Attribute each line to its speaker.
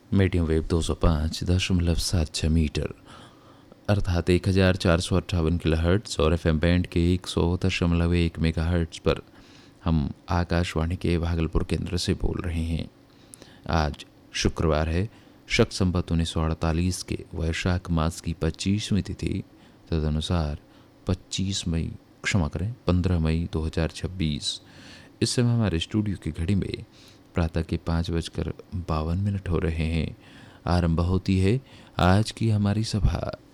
Speaker 1: Medium wave 205.76 metre अर्थात 1458 kilohertz और FM band के 100.1 मेगाहर्ट्ज़ पर हम आकाशवाणी के भागलपुर केंद्र से बोल रहे हैं। आज शुक्रवार है, शक संवत 1948 के वैशाख मास की 25वीं तिथि, तदनुसार 15 मई 2026। इस समय हमारे स्टूडियो की घड़ी में प्रातः के 5:52 हो रहे हैं। आरंभ होती है आज की हमारी सभा।